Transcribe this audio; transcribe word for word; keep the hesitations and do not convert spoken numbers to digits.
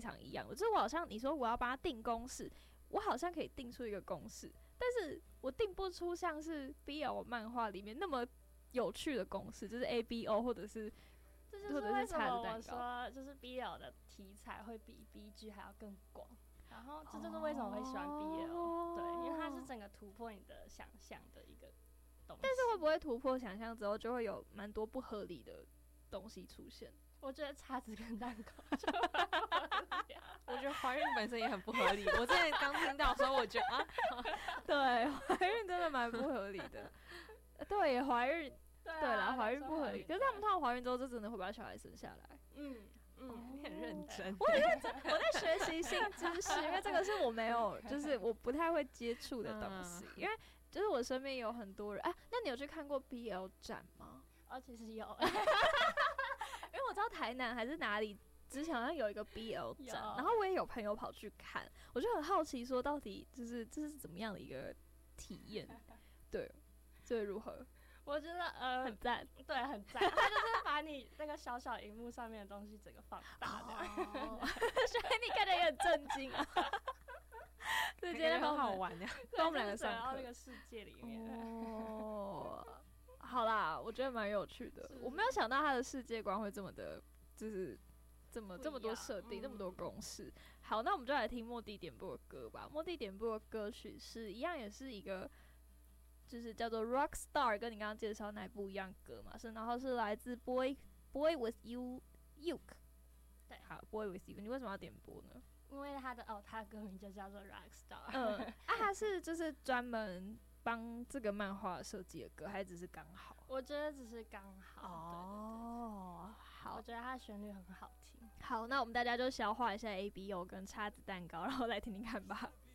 常一样的，就是我好像你说我要帮他定公式，我好像可以定出一个公式，但是我定不出像是 B L 漫画里面那么有趣的公式，就是 A B O 或者是这就是为什么我说就是 B L 的题材会比 B G 还要更广。然后这就是为什么会喜欢 B L，、哦、对，因为它是整个突破你的想象的一个东西。 但是会不会突破想象之后，就会有蛮多不合理的东西出现？ 我觉得叉子跟蛋糕就蛮不合理、啊。 我觉得怀孕本身也很不合理。我之前刚听到的时候，我觉得啊， 对，怀孕真的蛮不合理的。对，怀孕，对啦，怀孕不合理。可是他们通常怀孕之后，就真的会把小孩生下来。 嗯。嗯， 你很认真， 我很认真，我在学习新知识，因为这个是我没有，就是我不太会接触的东西。因为就是我身边有很多人，哎、啊，那你有去看过 B L 展吗？ 哦，其实有， 因为我知道台南还是哪里之前好像有一个 B L 展，然后我也有朋友跑去看，我就很好奇说到底就是这是怎么样的一个体验？对，所以如何？ 我觉得呃很赞， 对，很赞。他就是把你那个小小荧幕上面的东西整个放大这样， 哦、所以你看起来也很震惊啊。对，今天很好玩呀， 跟我们两个上课到那个世界里面。 哦，好啦，我觉得蛮有趣的。我没有想到他的世界观会这么的，就是这么这么多设定，这、嗯、么多公式。好，那我们就来听莫蒂点播的歌吧。莫蒂点播的歌曲是一样，也是一个。就是叫做 Rockstar， 跟你刚刚介绍那部一样歌嘛，是然后是来自 Boy Boy with You Yuke， 对， 好 Boy with You， 你为什么要点播呢？ 因为他的哦，他的歌名就叫做 Rockstar。 嗯，啊，他是就是专门帮这个漫画设计的歌，还只是刚好？ 我觉得只是刚好。 哦， 对对对，好，我觉得他的旋律很好听。 好，那我们大家就消化一下 A B O 跟叉子蛋糕，然后来听听看吧。